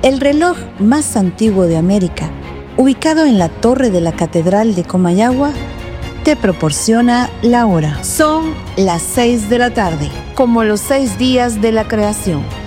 El reloj más antiguo de América, ubicado en la torre de la Catedral de Comayagua, te proporciona la hora. Son las 6 de la tarde, como los 6 días de la creación.